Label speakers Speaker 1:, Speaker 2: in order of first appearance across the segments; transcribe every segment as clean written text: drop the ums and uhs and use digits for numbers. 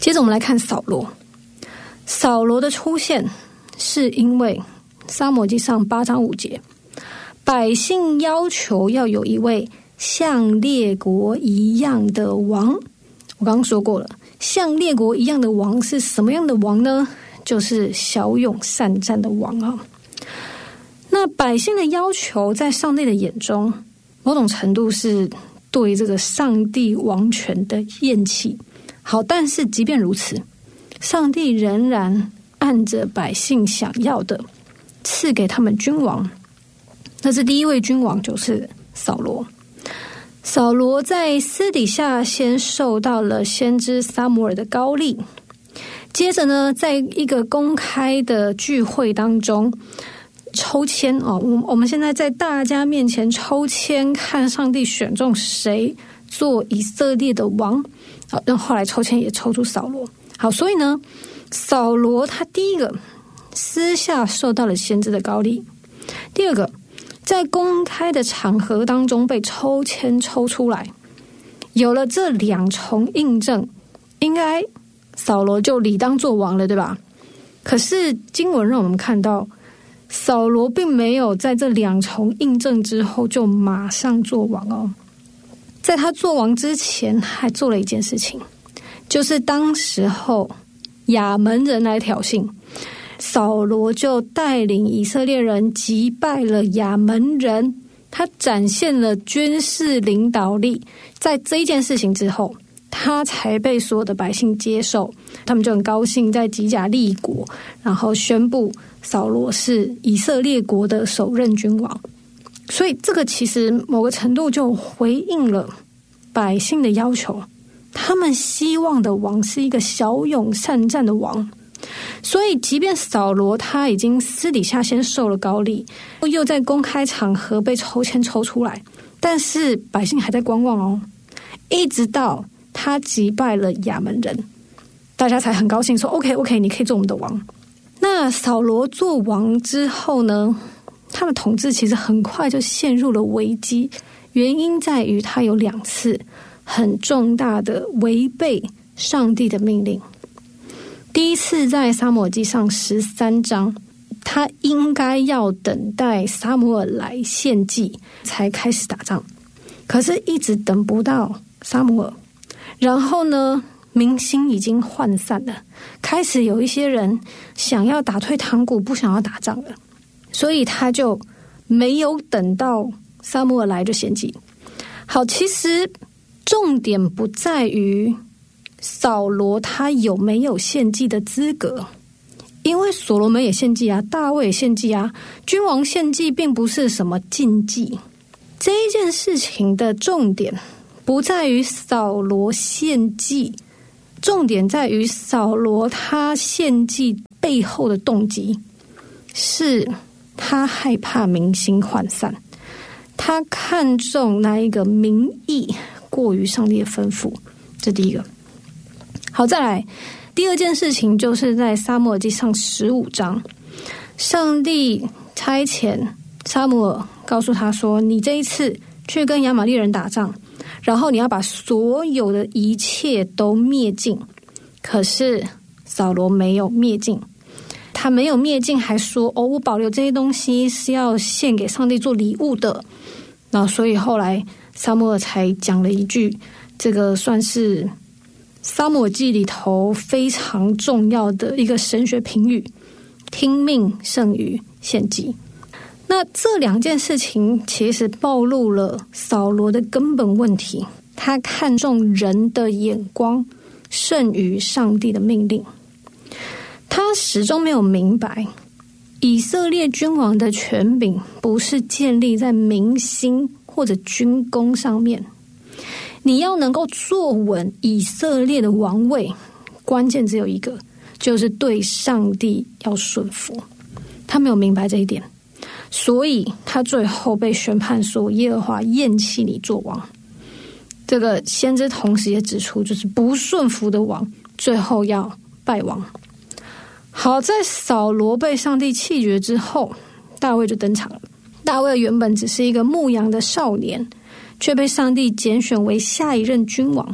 Speaker 1: 接着我们来看扫罗。扫罗的出现是因为撒母耳记上8章5节，百姓要求要有一位像列国一样的王。我刚刚说过了，像列国一样的王是什么样的王呢？就是骁勇善战的王啊。那百姓的要求在上帝的眼中，某种程度是对这个上帝王权的厌弃。好，但是即便如此，上帝仍然按着百姓想要的赐给他们君王。那是第一位君王，就是扫罗。扫罗在私底下先受到了先知撒母耳的膏立，接着呢，在一个公开的聚会当中抽签我们现在在大家面前抽签，看上帝选中谁做以色列的王。好，后来抽签也抽出扫罗。好，所以呢，扫罗他第一个私下受到了先知的膏立，第二个在公开的场合当中被抽签抽出来，有了这2重印证，应该扫罗就理当做王了，对吧？可是经文让我们看到，扫罗并没有在这2重印证之后就马上做王哦。在他做王之前还做了一件事情，就是当时候亚门人来挑衅，扫罗就带领以色列人击败了亚门人，他展现了军事领导力。在这一件事情之后，他才被所有的百姓接受，他们就很高兴，在吉甲立国，然后宣布扫罗是以色列国的首任君王。所以这个其实某个程度就回应了百姓的要求，他们希望的王是一个骁勇善战的王。所以即便扫罗他已经私底下先受了膏立，又在公开场合被抽签抽出来，但是百姓还在观望哦，一直到他击败了亚门人，大家才很高兴说 OK 你可以做我们的王。那扫罗做王之后呢，他的统治其实很快就陷入了危机，原因在于他有2次很重大的违背上帝的命令。第一次在撒母耳记上13章，他应该要等待撒母耳来献祭才开始打仗，可是一直等不到撒母耳，然后呢，民心已经涣散了，开始有一些人想要打退堂鼓，不想要打仗了，所以他就没有等到撒母耳来就献祭。好，其实重点不在于扫罗他有没有献祭的资格，因为所罗门也献祭啊，大卫也献祭啊，君王献祭并不是什么禁忌。这一件事情的重点不在于扫罗献祭，重点在于扫罗他献祭背后的动机，是他害怕民心涣散，他看重那一个民意过于上帝的吩咐，这第一个。好，再来第二件事情，就是在撒母耳记上15章，上帝差遣撒母耳告诉他说，你这一次去跟亚玛力人打仗，然后你要把所有的一切都灭尽。可是扫罗没有灭尽，他没有灭尽，还说我保留这些东西是要献给上帝做礼物的。那所以后来撒母耳才讲了一句，这个算是撒母耳记里头非常重要的一个神学评语，听命胜于献祭。那这2件事情其实暴露了扫罗的根本问题，他看重人的眼光胜于上帝的命令。他始终没有明白，以色列君王的权柄不是建立在民心或者军功上面，你要能够坐稳以色列的王位，关键只有一个，就是对上帝要顺服。他没有明白这一点，所以他最后被宣判说耶和华厌弃你做王。这个先知同时也指出，就是不顺服的王最后要败亡。好，在扫罗被上帝弃绝之后，大卫就登场了。大卫原本只是一个牧羊的少年，却被上帝拣选为下一任君王。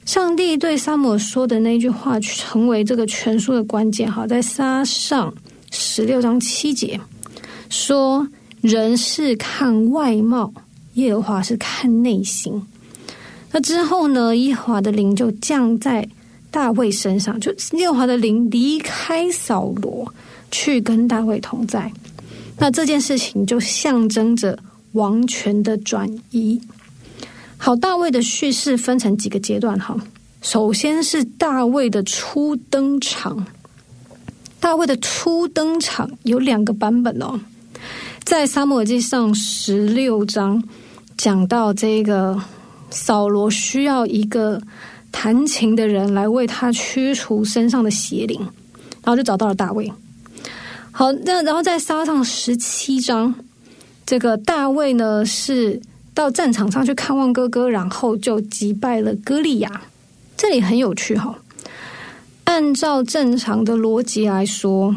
Speaker 1: 上帝对撒母耳说的那句话成为这个全书的关键。好，在撒上16章7节说，人是看外貌，耶和华是看内心。那之后呢，耶和华的灵就降在大卫身上，就耶和华的灵离开扫罗，去跟大卫同在。那这件事情就象征着王权的转移。好，大卫的叙事分成几个阶段。好，首先是大卫的初登场。大卫的初登场有2个版本哦。在撒母耳记上16章讲到这个扫罗需要一个弹琴的人来为他驱除身上的邪灵，然后就找到了大卫。好，然后在撒上17章，这个大卫呢是到战场上去看望哥哥，然后就击败了歌利亚。这里很有趣哈，按照正常的逻辑来说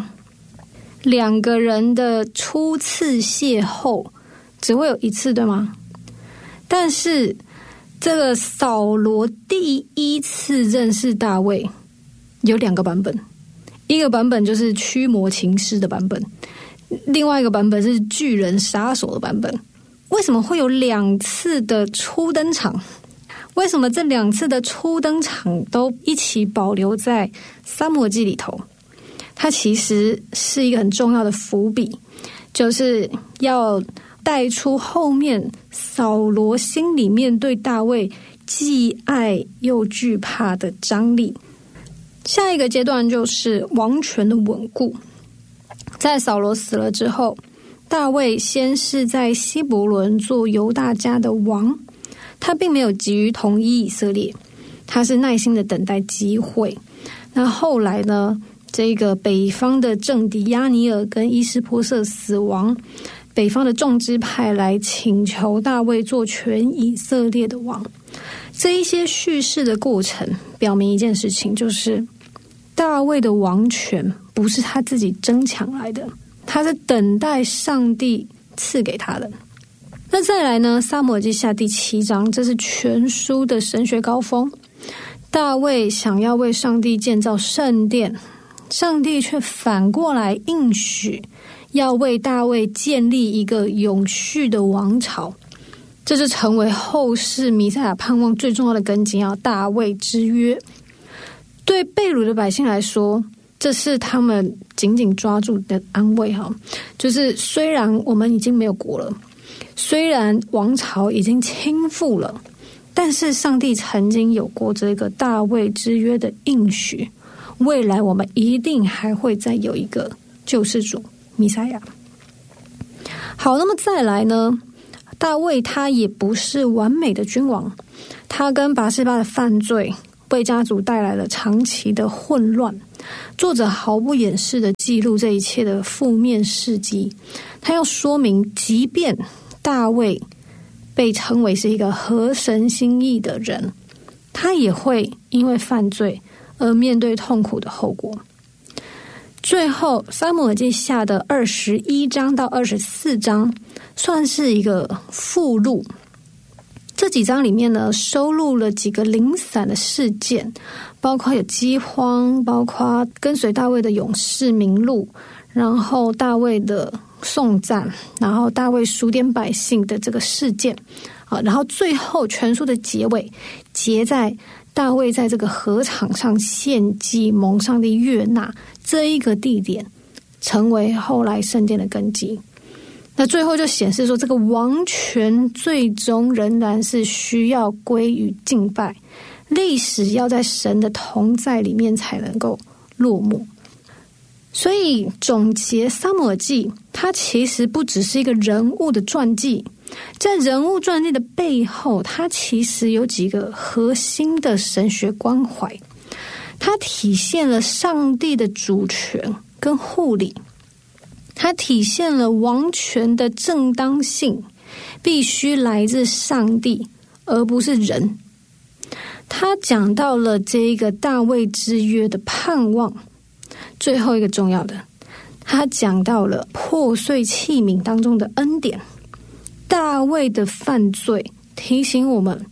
Speaker 1: ，2个人的初次邂逅只会有1次，对吗？但是这个扫罗第1次认识大卫有2个版本，一个版本就是驱魔琴师的版本，另外一个版本是巨人杀手的版本。为什么会有2次的初登场？为什么这2次的初登场都一起保留在撒母耳记里头？它其实是一个很重要的伏笔，就是要带出后面扫罗心里面对大卫既爱又惧怕的张力。下一个阶段就是王权的稳固。在扫罗死了之后，大卫先是在希伯伦做犹大家的王，他并没有急于统一以色列，他是耐心的等待机会。那后来呢，这个北方的政敌亚尼尔跟伊施波设死亡，北方的众支派来请求大卫做全以色列的王。这一些叙事的过程表明一件事情，就是大卫的王权不是他自己争抢来的，他是等待上帝赐给他的。那再来呢，撒母耳记下第7章，这是全书的神学高峰。大卫想要为上帝建造圣殿，上帝却反过来应许要为大卫建立一个永续的王朝，这是成为后世弥赛亚盼望最重要的根基，大卫之约。对被掳的百姓来说，这是他们紧紧抓住的安慰。就是虽然我们已经没有国了，虽然王朝已经倾覆了，但是上帝曾经有过这个大卫之约的应许，未来我们一定还会再有一个救世主弥赛亚。好，那么再来呢，大卫他也不是完美的君王，他跟拔示巴的犯罪为家族带来了长期的混乱。作者毫不掩饰的记录这一切的负面事迹，他要说明，即便大卫被称为是一个合神心意的人，他也会因为犯罪而面对痛苦的后果。最后撒母耳记下的21章到24章算是一个附录，这几章里面呢，收录了几个零散的事件，包括有饥荒，包括跟随大卫的勇士名录，然后大卫的颂赞，然后大卫数点百姓的这个事件，然后最后全书的结尾结在大卫在这个禾场上献祭蒙上帝悦纳这一个地点，成为后来圣殿的根基。那最后就显示说，这个王权最终仍然是需要归于敬拜，历史要在神的同在里面才能够落幕。所以总结撒母耳记，它其实不只是一个人物的传记，在人物传记的背后，它其实有几个核心的神学关怀。它体现了上帝的主权跟护理，它体现了王权的正当性必须来自上帝而不是人。他讲到了这个大卫之约的盼望。最后一个重要的，他讲到了破碎器皿当中的恩典。大卫的犯罪提醒我们，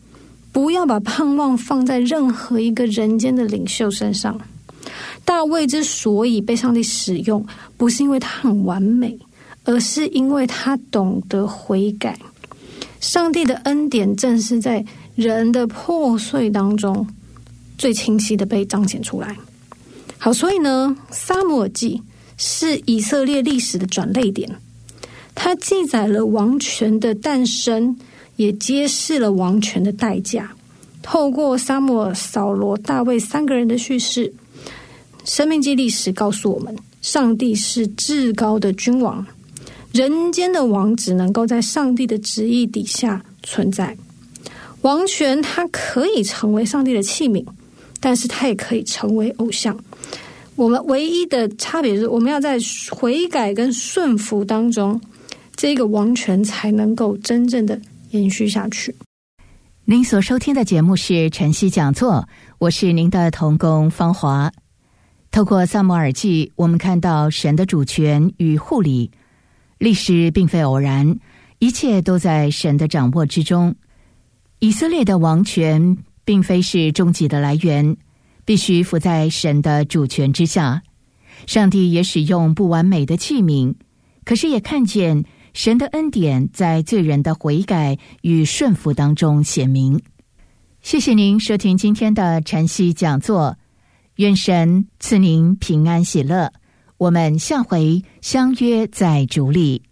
Speaker 1: 不要把盼望放在任何一个人间的领袖身上。大卫之所以被上帝使用，不是因为他很完美，而是因为他懂得悔改。上帝的恩典正是在人的破碎当中最清晰的被彰显出来。好，所以呢，撒母耳记是以色列历史的转捩点，它记载了王权的诞生，也揭示了王权的代价。透过撒母耳、扫罗、大卫3个人的叙事，生命记历史告诉我们，上帝是至高的君王，人间的王只能够在上帝的旨意底下存在。王权它可以成为上帝的器皿，但是它也可以成为偶像。我们唯一的差别是，我们要在悔改跟顺服当中，这个王权才能够真正的延续下去。
Speaker 2: 您所收听的节目是晨曦讲座，我是您的同工芳华。透过撒母耳记，我们看到神的主权与护理，历史并非偶然，一切都在神的掌握之中。以色列的王权并非是终极的来源，必须服在神的主权之下。上帝也使用不完美的器皿，可是也看见神的恩典在罪人的悔改与顺服当中显明。谢谢您收听今天的晨曦讲座，愿神赐您平安喜乐，我们下回相约在主里。